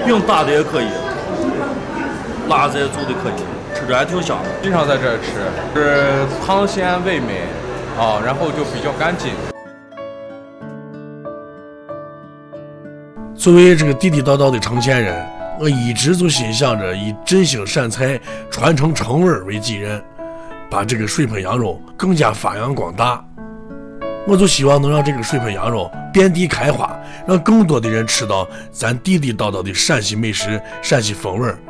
饼打的也可以，辣子也做的可以，吃着还挺香。 经常在这儿吃，是汤鲜味美啊，然后就比较干净。 作为这个地地道道的承前人，我一直就心想着以振兴善财、传承承味为己任，把这个水盆羊肉更加发扬光大。我就希望能让这个水盆羊肉遍地开花，让更多的人吃到咱地地道道的陕西美食、陕西风味。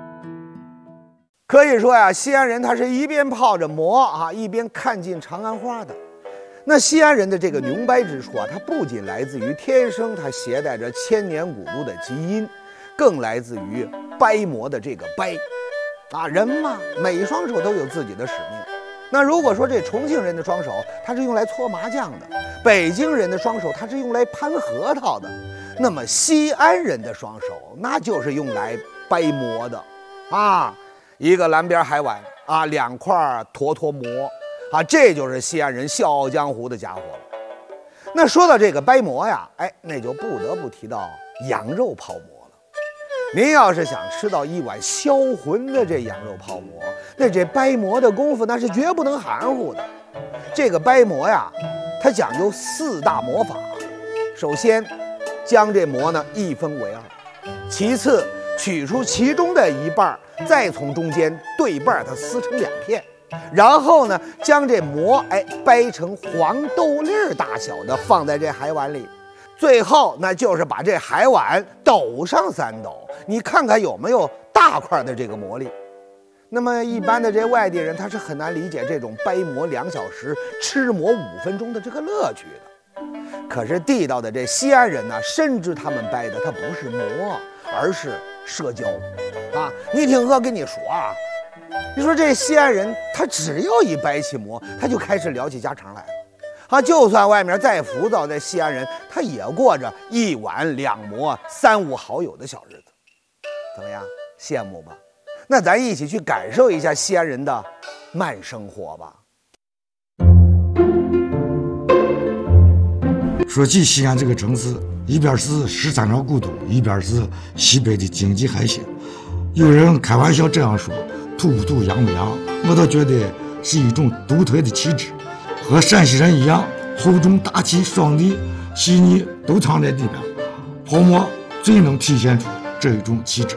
可以说呀，西安人他是一边泡着馍啊，一边看尽长安花的。那西安人的这个浓白之处啊，它不仅来自于天生它携带着千年古都的基因，更来自于掰馍的这个掰啊。人嘛，每一双手都有自己的使命。那如果说这重庆人的双手它是用来搓麻将的，北京人的双手它是用来盘核桃的，那么西安人的双手那就是用来掰馍的啊。一个蓝边海碗啊，2块坨坨馍啊，这就是西安人笑傲江湖的家伙了。那说到这个掰馍呀，那就不得不提到羊肉泡馍了。您要是想吃到一碗销魂的这羊肉泡馍，那这掰馍的功夫那是绝不能含糊的。这个掰馍呀，它讲究4大馍法。首先，将这馍呢一分为2，其次取出其中的一半，再从中间对半它撕成2片，然后呢将这馍掰成黄豆粒大小的放在这海碗里，最后那就是把这海碗抖上3抖，你看看有没有大块的这个馍粒。那么一般的这外地人他是很难理解这种掰馍2小时吃馍5分钟的这个乐趣的。可是地道的这西安人呢，深知他们掰的它不是馍，而是社交啊。你听我跟你说啊，你说这西安人他只要一掰起馍，他就开始聊起家常来了啊。就算外面再浮躁，这西安人他也过着1碗2馍3、5好友的小日子。怎么样，羡慕吧？那咱一起去感受一下西安人的慢生活吧。 说起西安这个城市，一边是13朝古都，一边是西北的经济海鲜。有人开玩笑这样说，土不土，洋不洋，我倒觉得是一种独特的气质。和陕西人一样，厚重大气、爽利、细腻都藏在里边，泡馍最能体现出这一种气质。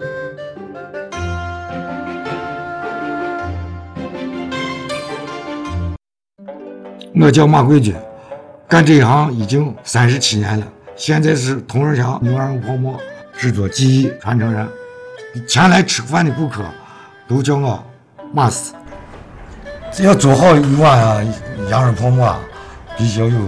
我叫马贵军，干这一行已经37年了，现在是同仁乡牛羊肉泡馍制作技艺传承人。前来吃饭的顾客都叫我马斯。要做好一碗羊肉泡馍必须要有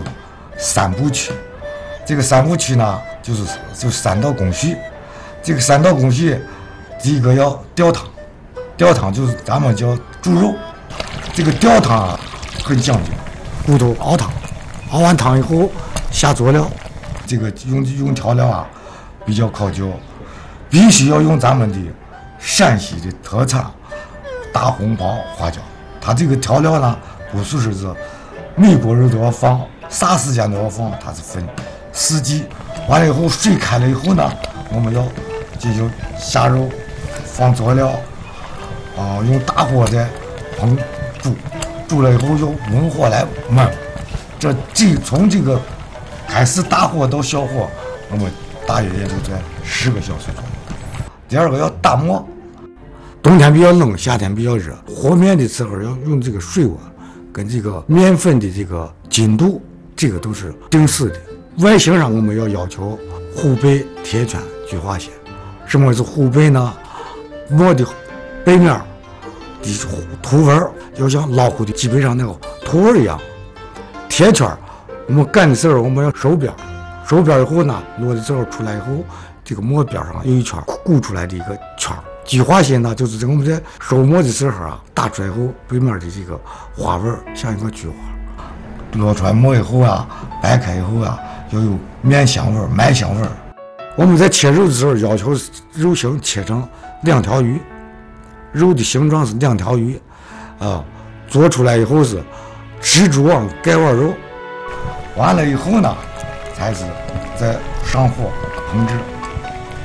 3部曲。这个3部曲呢，就是3道工序。这个3道工序，第一个要吊汤，吊汤就是咱们叫煮肉。这个吊汤很讲究，骨头熬汤，熬完汤以后下佐料，这个用调料比较考究，必须要用咱们的陕西的特产大红袍花椒。它这个调料呢，不是每锅肉都要放，啥时间都要放，它是分4季。完了以后水开了以后呢，我们要进行下肉，放佐料，用大火再烹煮了以后用文火来焖。从这个开始大火到小火，我们大约也就在10个小时左右。第二个要打磨，冬天比较冷，夏天比较热，和面的时候要用这个水温跟这个面粉的这个筋度，这个都是定死的。外形上我们要求虎背贴圈菊花线。什么是虎背呢？馍的背面的图纹要像老虎的脊背上那个图纹一样。贴圈我们擀的时候我们要收边，收边以后呢，落的时候出来以后，这个馍边上有一圈鼓出来的一个圈。菊花线呢，就是我们在收馍的时候打出来以后，背面的这个花纹像一个菊花。落出来馍以后掰开以后要有面香味、麦香味。我们在切肉的时候要求肉形切成2条鱼，肉的形状是2条鱼，做出来以后是蜘蛛网盖碗肉。完了以后呢，才是在上火烹制。